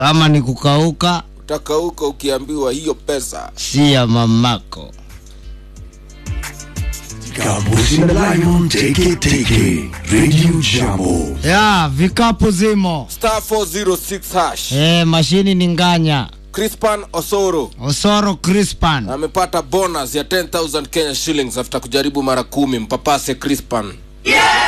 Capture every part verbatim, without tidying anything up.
Kama ni kukauka, utakauka ukiambiwa hiyo pesa si ya mamako. Kabusi na Lion Teke Teke Radio Jambo. Ya, vikapu zimo. Star four zero six hash. Eh, mashini ni nganya. Crispan Osoro. Osoro Crispan. Amepata bonus ya ten thousand Kenya shillings after kujaribu mara kumi. Mpapase Crispan. Yeah!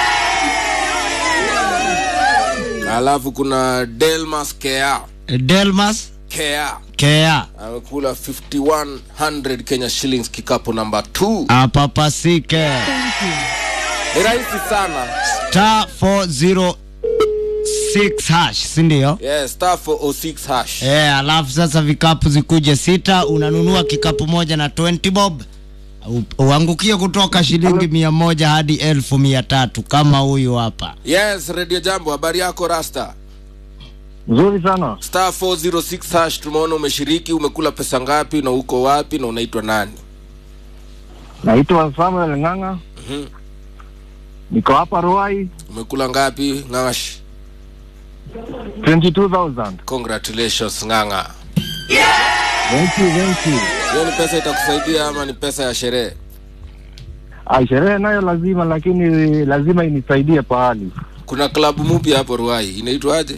Alafu kuna Delmas Kea. Delmas Kea. Kea. Amekula fifty-one hundred Kenya shillings kikapu number two. Apapasike. Ni rahisi sana. Star four zero six hash, sindio? Yeah, star four zero six hash. Eh, alafu sasa vikapu zikuje sita, unanunua kikapu moja na twenty bob. Uangukie kutoka shilingi mia moja hadi elfu mia tatu kama huyu hapa. Yes, Radio Jambo, habari yako Rasta? Nzuri sana. Star four zero six hash, tumeona umeshiriki, umekula pesa ngapi na uko wapi na unaitwa nani? Naitwa Samuel Nganga. Mhm. Mm, niko hapa Ruai. Umekula ngapi Ngangash? twenty-two thousand. Congratulations Nganga. Yeah! Thank you, thank you. Hiyo ni pesa itakusaidia ama ni pesa ya sherehe? Ah, sherehe nayo lazima, lakini lazima inisaidie pahali. Kuna klabu mpya hapo Ruai, inaitwa aje?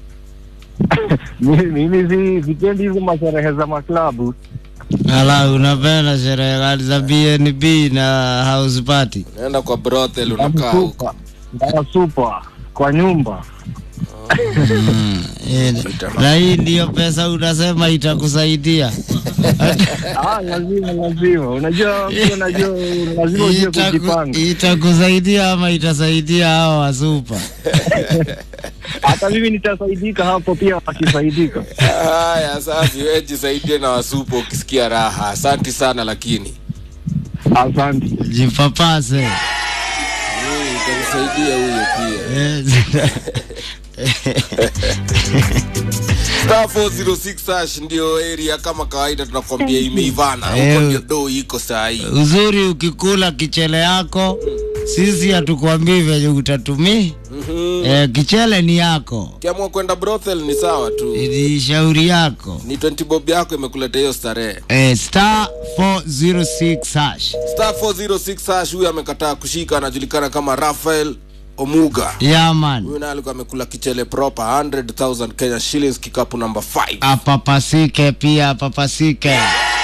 Mimi si vikendi hizo masherehe za maklabu. Ala, unapenda sherehe gani za B N B na house party? Naenda kwa brothel unakaa huko. Ndio super kwa nyumba. Mm, na hii ndio pesa unasema itakusaidia. Ah, lazima lazima. Unajua, unajua lazima uje kujipanga. Itakusaidia ama itasaidia hao wa super? Hata mimi nitasaidika hapo pia wakisaidika. Haya, sasa wewe jisaidie na wasupo ukisikia raha. Asante sana lakini. Asante. Jipapase. Mm, itakusaidia huyo pia. Star four zero six hash ndio area kama kawaida tunakwambia imeivana. Huko ndio do iko saa hii. Uzuri ukikula kichele yako, sisi hatukwambii venye utatumia. Mhm. Eh, kichele ni yako. Kiamua kwenda brothel ni sawa tu. Ni shauri yako. Ni twenty bob yako imekuleta hiyo starehe. Eh, star four zero six hash. Star four zero six hash, huyu amekataa kushika, anajulikana kama Rafael Omuga. Yeah man. Huyu naye alikuwa amekula kichele proper one hundred thousand Kenya shillings kikapu number five. Apapasike pia, apapasike.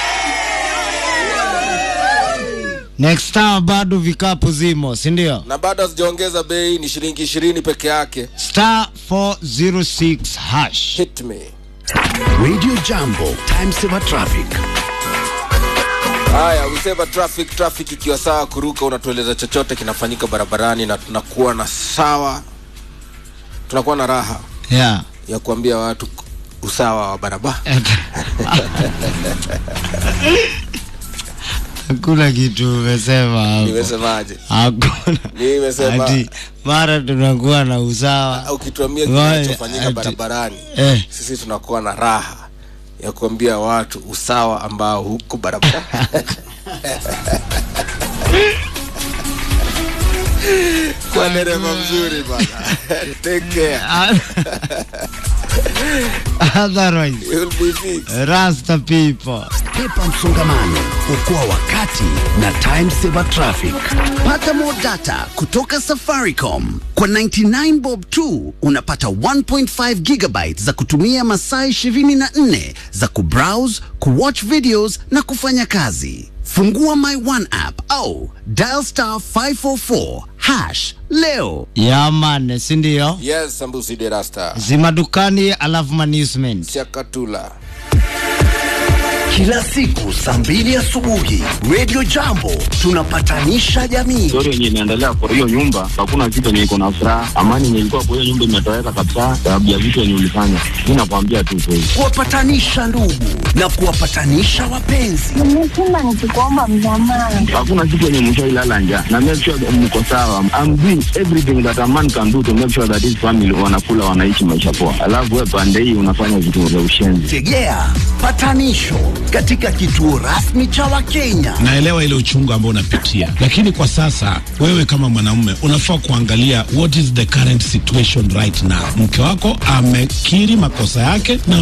Next time bado vikapu zimo, si ndio? Na bado sijaongeza bei, ni shilingi ishirini peke yake. Star four zero six hash. Hit me. Radio Jambo, time saver traffic. Haya, usema traffic, traffic ikiwa sawa kuruka, unatueleza chochote kinafanyika barabarani na tunakuwa na sawa. Tunakuwa na raha. Yeah. Ya kuambia watu usawa wa barabara. Hakuna kitu umesema hapo. Nimesemaje? Hakuna. Nimesema ati mara tunakuwa na usawa. Au kituambia kinachofanyika barabarani. Eh. Sisi tunakuwa na raha ya kuambia watu usawa ambao huko barabara. Kwa dereva mzuri bana. Take care. Otherwise, You'll be fixed. Rasta people. Epa msongamano, okoa wakati na time saver traffic. Pata more data kutoka Safaricom. Kwa ninety-nine bob tu unapata one point five gigabytes za kutumia masaa ishirini na nne za kubrowse, kuwatch videos na kufanya kazi. Fungua My One app au dial star five four four hash leo. Yaman, si ndio? Yes, Sambusi de Rasta. Zima dukani alafu management. Siakatula. Kila siku saa mbili asubuhi Radio Jambo tunapatanisha jamii. Story yenyewe inaendelea kwa hiyo nyumba, hakuna kitu yenye iko na furaha. Amani yenye ilikuwa kwa hiyo nyumba imetoweka kabisa sababu ya vitu yenye ulifanya. Mimi nakwambia tu kweli. Kuwapatanisha ndugu na kuwapatanisha wapenzi. Nimesema nikikuomba msamaha. Hakuna kitu yenye mshailala njaa. Na make sure mko sawa. I'm doing everything that a man can do to make sure that his family wanakula, wanaishi maisha poa. Alafu wewe pande hii unafanya vitu vya ushenzi. Tegea patanisho katika kituo rasmi cha Wakenya. Naelewa ile uchungu ambao unapitia, lakini kwa sasa wewe kama mwanamume unafaa kuangalia what is the current situation right now. Mke wako amekiri makosa yake na